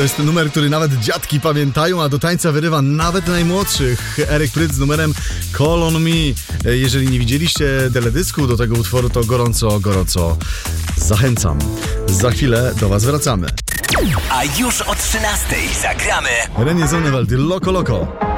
To jest ten numer, który nawet dziadki pamiętają, a do tańca wyrywa nawet najmłodszych. Eryk Pryc z numerem Call on Me. Jeżeli nie widzieliście teledysku do tego utworu, to gorąco zachęcam. Za chwilę do was wracamy. A już o 13:00 zagramy René Zonneveld, Loco Loco.